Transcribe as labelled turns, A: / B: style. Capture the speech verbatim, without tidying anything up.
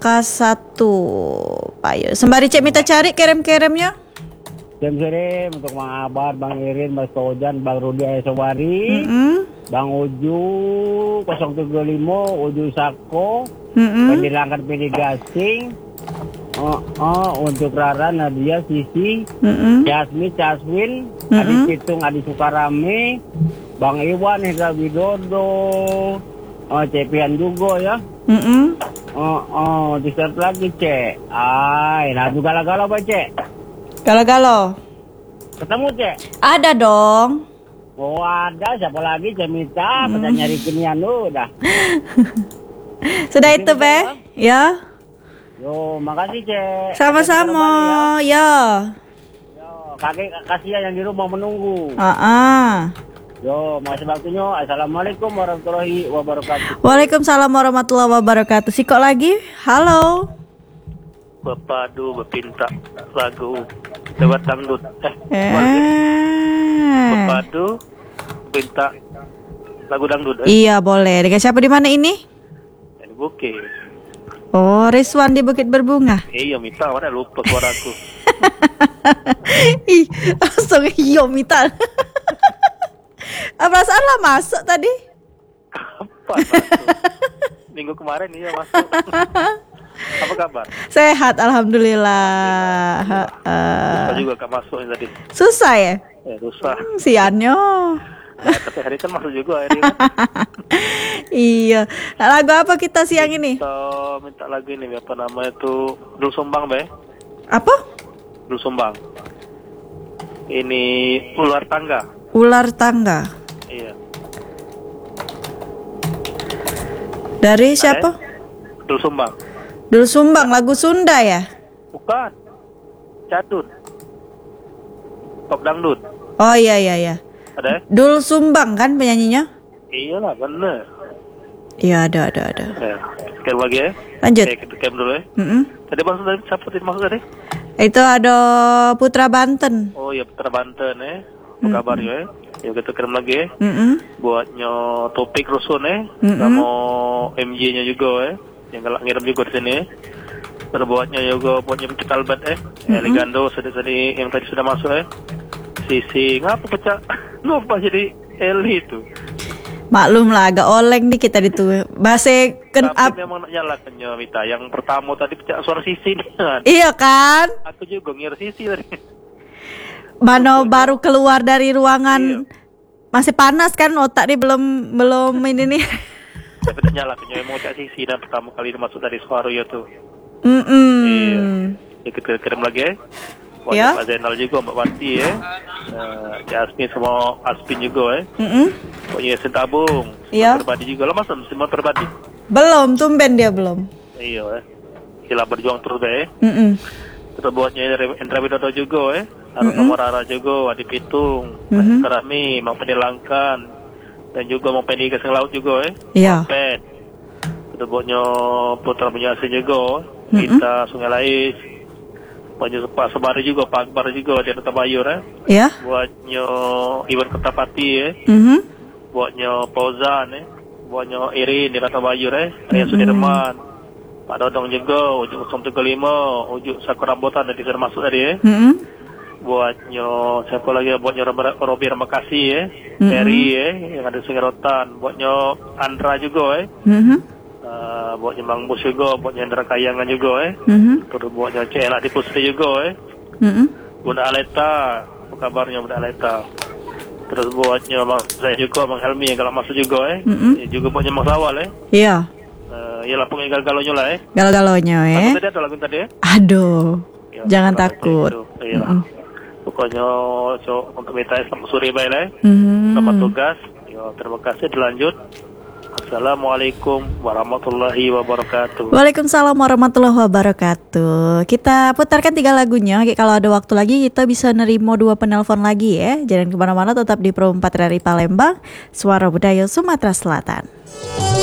A: Rangkas satu. Payo. Sembari Cek minta cari kirim-kirimnya.
B: Kirim-kirim untuk Mang Abar, Bang Irin, Mas Tojan, Bang Rudi Aesobari,
A: Mm-hmm.
B: Bang Uju nol tiga lima, Uju Sako,
A: Mm-hmm.
B: Pendilangkan Pilih Gasing, oh, oh, untuk Rara, Nadia, Sisi,
A: Mm-hmm.
B: Jasmine, Caswin,
A: Mm-hmm.
B: Adi Pitung, Adi Sukarame, Bang Iwan, Hendra Widodo, oh, Cepian juga ya.
A: Mm-hmm.
B: Oh, oh, di-start lagi, Cek. Ay, nah juga galau-galau, Pak, Cek.
A: Galau-galau.
B: Ketemu, Cek?
A: Ada dong.
B: Oh, ada. Siapa lagi, Cek minta. Pada
A: Hmm.
B: nyari kinian lu, dah.
A: Sudah itu, Be? Ya.
B: Yo, makasih, Cek.
A: Sama-sama. Ya.
B: Yo, kakek kasihan yang di rumah menunggu.
A: Ah. ah.
B: Yo, makasih waktunya. Assalamualaikum warahmatullahi wabarakatuh.
A: Waalaikumsalam warahmatullahi wabarakatuh. Si kok lagi? Halo.
C: Bepadu berpinta lagu lewat dangdut. Eh,
A: Eh.
C: Bepadu pinta lagu dangdut. Eh,
A: Iya, boleh. Dengan siapa di mana ini?
C: ini bukit.
A: Oh, Rizwan di Bukit Berbunga.
C: Iya, minta mana lupa suaraku.
A: Ih, langsung iyo minta. Perasaan lah masuk tadi.
C: Kapan masuk? Minggu kemarin iya masuk. Apa kabar?
A: Sehat, alhamdulillah.
C: Susah
A: Uh,
C: juga kak masuk ini tadi.
A: susah ya?
C: Eh, susah.
A: Siannya.
C: Nah, tapi hari itu masuk juga hari ini.
A: Iya. Nah, lagu apa kita siang ini?
C: Kita minta lagu ini apa namanya itu Dul Sumbang, Be.
A: Apa?
C: Dul Sumbang. Ini ular tangga.
A: Ular tangga.
C: Iya.
A: Dari siapa?
C: Dul Sumbang.
A: Dul Sumbang, lagu Sunda ya?
C: Bukan. Cadut. Top dangdut.
A: Oh iya iya iya.
C: Ada?
A: Dul Sumbang kan penyanyinya?
C: Iyalah bener.
A: Iya ada ada ada.
C: Ya, sekian lagi ya.
A: Lanjut.
C: Oke, kita cam dulu ya.
A: Mm-mm.
C: Tadi maksud tadi siapa tadi maksud tadi?
A: Itu ada Putra Banten.
C: Oh iya, Putra Banten ya. Apa kabar ya? Ya kita kirim lagi ya.
A: Mm-mm.
C: Buatnya Topik Rusun ya.
A: Mm-mm.
C: Sama M J-nya juga ya. Yang galak ngirim juga di sini ya. Terus buatnya juga buatnya Bukit Albert ya.
A: Mm-mm.
C: Elegando tadi yang tadi sudah masuk ya. Sisi ngapa pecah? Lupa jadi Eli itu.
A: Maklum lah agak oleng nih kita itu. Bahasa ken
C: Tapi
A: up.
C: memang nak nyalakannya Mita. Yang pertama tadi pecah suara Sisi nih.
A: Iya kan?
C: Aku juga ngira Sisi tadi.
A: Mano baru keluar dari ruangan.
C: Iya.
A: Masih panas kan otak nih belum belum ini nih.
C: Tapi nak nyalakannya mau cak Sisi dan pertama kali dia masuk dari suara ya tuh.
A: Mm-mm.
C: Iya. Ya, kita kirim lagi ya. Buat
A: Ya.
C: Pak Zainal juga, Mbak Wati ya. Uh, Jasmine sama Aspin juga ya.
A: Mm-mm.
C: Pokoknya Yasin Tabung.
A: Iya.
C: Simon Perbadi juga. Lo masa Simon Perbadi?
A: Belum, tumben dia belum.
C: Iya ya. Sila berjuang terus ya.
A: Mm-mm.
C: Terus buatnya Endra Widodo juga ya. Harus
A: Mm-mm.
C: sama Rara juga, Adi Pitung,
A: Mhm.
C: Adi Karami, Mang Penilangkan. Dan juga Mang Penny Gasing Laut juga ya.
A: Iya.
C: Pet. Terus buatnya Putra Penyasi juga.
A: Mhm.
C: Kita Sungai Lais. Buatnya Pak Sebari juga, Pak Akbar juga di Kota Bayur ya.
A: Ya.
C: Buatnya Iwan Kertapati ya.
A: Mhm.
C: Buatnya Fauzan ya. Buatnya Irin di Kota Bayur ya. Raya
A: Mhm.
C: Sudirman. Pak Dodong juga, Ujuk nol tiga lima, Ujuk Sakura Rambutan tadi sudah masuk tadi ya.
A: Mhm.
C: Buatnya siapa lagi? Buatnya Robi Ramakasi ya.
A: Mhm.
C: Terry ya, yang ada Sungai Rotan. Buatnya Andra juga ya.
A: Mhm.
C: Uh, buatnya Bang Bus juga, buatnya Indra Kayangan juga ya.
A: Mhm.
C: Terus buatnya Cela di Pustri juga ya.
A: Mhm.
C: Bunda Aleta, apa kabarnya Bunda Aleta? Terus buatnya Bang saya juga, Bang Helmi yang kalau masuk juga ya.
A: Mhm.
C: Ya, juga buatnya Mas Awal ya.
A: Iya.
C: Uh, ya lah penggal galonya lah ya.
A: Galau-galaunya ya.
C: Lagu tadi atau lagu tadi ya?
A: Aduh.
C: Ya,
A: Jangan
C: lagu
A: takut.
C: itu. Iya lah.
A: Mm-mm.
C: Pokoknya so, untuk minta selamat sore baik lah ya.
A: Mhm.
C: Selamat tugas. Ya, terima kasih dilanjut. Assalamualaikum warahmatullahi wabarakatuh.
A: Waalaikumsalam warahmatullahi wabarakatuh. Kita putarkan tiga lagunya. Kalau ada waktu lagi kita bisa nerima dua penelpon lagi ya. Jangan kemana-mana, tetap di Pro empat dari Palembang, Suara Budaya Sumatera Selatan.